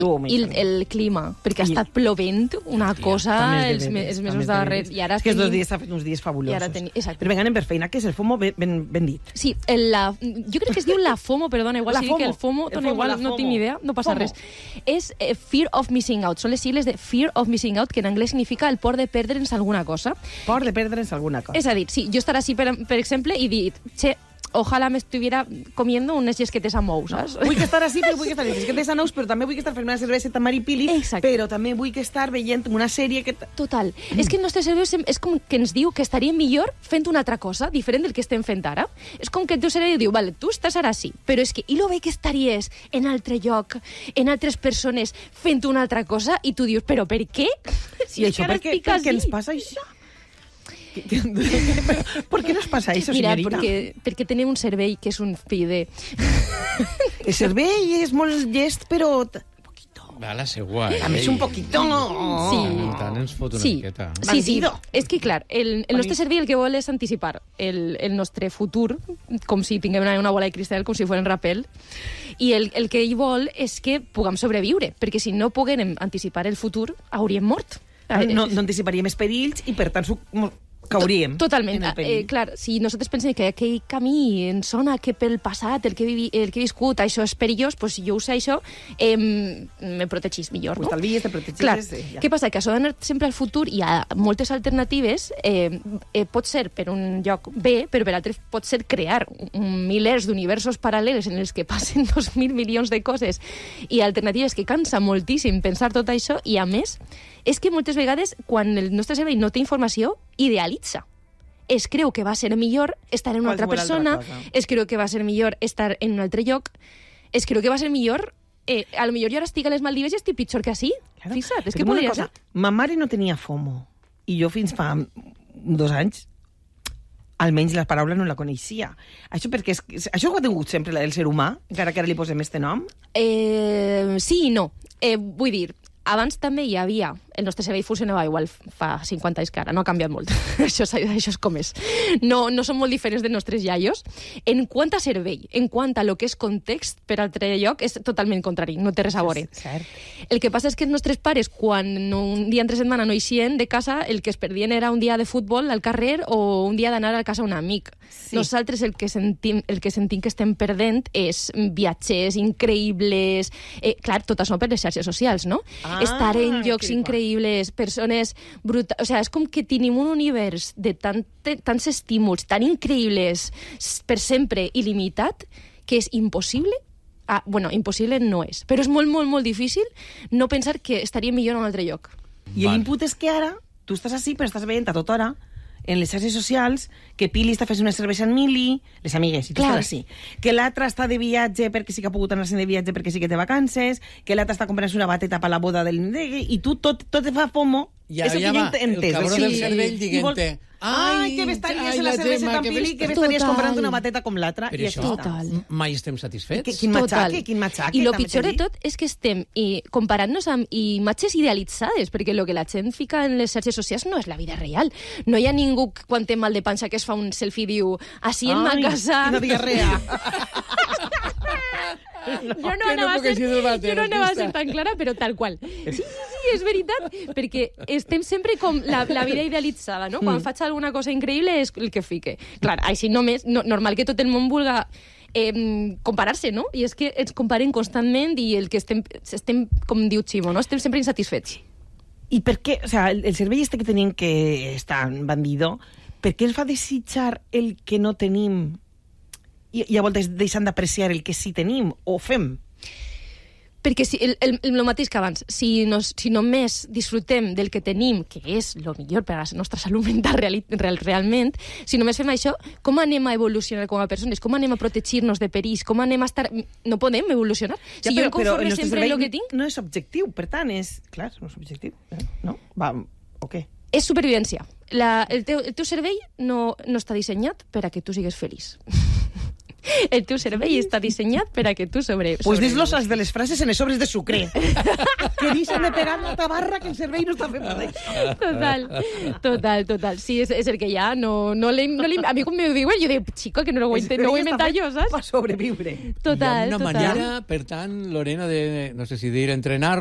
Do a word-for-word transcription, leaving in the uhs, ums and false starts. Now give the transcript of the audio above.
I el, el clima, perquè ha estat plovent una cosa els, me, els mesos darrers. I ara és que els dos dies s'ha fet uns dies fabulosos. Teni... Però vinga, anem per feina, que és el FOMO ben, ben, ben dit. Sí, el, la, jo crec que es diu la FOMO, perdona, igual la si FOMO. dic que el FOMO, el FOMO igual, no tinc ni idea, no passa FOMO. Res. És eh, Fear of Missing Out, són les sigles de Fear of Missing Out, que en anglès significa el por de perdre'ns alguna cosa. Por de perdre'ns alguna cosa. És a dir, sí, jo estar així, per, per exemple, i dir, che, ojalá me estuviera comiendo unes llesquetes a mous, saps? No. Vull que estar així, però vull que estar amb llesquetes a nous, però també vull que estar fent una cerveseta maripili, Exacte. Però també vull que estar veient una sèrie que... Total. Mm. És que el nostre cervell és com que ens diu que estaria millor fent una altra cosa, diferent del que estem fent ara. És com que el teu cervell diu, vale, tu estàs ara sí, però és que, i lo bé que estaries en altre lloc, en altres persones, fent una altra cosa, i tu dius, però per què? Si I això per què, per què ens passa això? ¿Por qué nos pasa eso, Mira, señorita? Perquè, perquè tenim un cervell que és un fill de... El cervell és molt llest, però... Va, la segua, eh? A més, un poquito... Sí. I tant ens fot una sí. miqueta. Sí, sí. És que, clar, el, el nostre cervell el que vol és anticipar el, el nostre futur, com si tinguem una bola de cristal, com si fos un rapel, i el, el que ell vol és que puguem sobreviure, perquè si no poguem anticipar el futur, hauríem mort. No, no anticiparíem els perills i, per tant, cauríem. Totalment. Eh, clar, si nosaltres pensem que aquell camí em sona que pel passat, el que, vivi, el que he viscut, això és perillós, doncs si jo ho sé això, eh, me protegís millor, no? T'estalvies, te protegis... Clar, eh, ja. què passa? Que això d'anar sempre al futur hi ha moltes alternatives, eh, eh, pot ser per un lloc bé, però per altre pot ser crear un, milers d'universos paral·lels en els que passen dos mil milions de coses i alternatives que cansa moltíssim pensar tot això, i a més és que moltes vegades, quan el nostre cervell no té informació, idealitza. Es creu que va ser millor estar en una altra persona, es creu que va ser millor estar en un altre lloc, es creu que va ser millor... Eh, a lo millor jo ara estic a les Maldives i estic pitjor que així. Claro. Fixa't, és que podria ser. Ma mare no tenia FOMO, i jo fins fa dos anys almenys la paraula no la coneixia. Això perquè és, això ho ha tingut sempre el ser humà, encara que ara li posem este nom? Eh, sí i no. Eh, vull dir, abans també hi havia... El nostre cervell funcionava igual fa cinquanta anys que ara, no ha canviat molt. això, és, això és com és. No, no són molt diferents dels nostres iaios. En quant a cervell, en quant a lo que és context per altre lloc, és totalment contrari, no té res a veure. El que passa és que els nostres pares, quan un dia entre setmana no eixien de casa, el que es perdien era un dia de futbol al carrer o un dia d'anar a casa un amic. Sí. Nosaltres el que, sentim, el que sentim que estem perdent és viatges increïbles... Eh, clar, tot això per les xarxes socials, no? Ah, estar en llocs increïbles, persones brutals... O sigui, és com que tenim un univers de tant, tants estímuls tan increïbles per sempre il·limitat que és impossible... Ah, bueno, impossible no és, però és molt, molt, molt difícil no pensar que estaria millor en un altre lloc. I l'input és que ara tu estàs així, però estàs veient a tota hora en les xarxes socials que Pili està fent una cervesa en Mili, les amigues, i tu Clar. estàs així. Que l'altra està de viatge perquè sí que ha pogut anar de viatge perquè sí que té vacances, que l'altra està comprant una bateta per la boda del... I tu tot, tot te fa FOMO. I ara ja va el cabró del cervell dient-te... Ai, que m'estaries en la cervesa tan Pili, que m'estaries comprant una bateta com l'altra. Però això, mai estem satisfets. Quin matxaque, quin matxaque. I el pitjor de tot és que estem comparant-nos amb imatges idealitzades, perquè el que la gent fica en les xarxes socials no és la vida real. No hi ha ningú quan té mal de panxa que es fa un selfie i diu així en ma casa... Ai, quina diarrea. No, jo no anava a ser, jo no anava a ser tan clara, però tal qual. Sí, sí, sí, és veritat, perquè estem sempre com la, la vida idealitzada, no? Quan mm. faig alguna cosa increïble és el que fique. Clar, així només, no, normal que tot el món vulga eh, comparar-se, no? I és que ens comparem constantment i el que estem, estem com diu Ximo, no? Estem sempre insatisfets. I per què, o sea, el, el cervell este que tenim que està bandido, per què ens fa desitjar el que no tenim i, i a voltes deixant d'apreciar el que sí tenim o fem? Perquè si, el, el, el mateix que abans, si, nos, si només disfrutem del que tenim, que és el millor per a la nostra salut mental real, real, realment, si només fem això, com anem a evolucionar com a persones? Com anem a protegir-nos de perills? Com anem a estar... No podem evolucionar. Si ja, però, jo em conforme sempre el que tinc... No és objectiu, per tant, és... Clar, no és objectiu, no? Va, o què? És supervivència. La, el, teu, el teu cervell no, no està dissenyat per a que tu sigues feliç. El teu cervell està dissenyat per a que tu sobre... Pues dis-los de les frases en les sobres de sucre. Que deixen de pegar la tabarra que el cervell no està fet per això. Total, total, total. Sí, és, és el que ja no, no li, no li, a mi com m'ho diuen, jo dic, xico, que no ho, no ho he inventat jo, saps? Per sobreviure. Total, Hi ha una total. manera, per tant, Lorena, de, no sé si dir, entrenar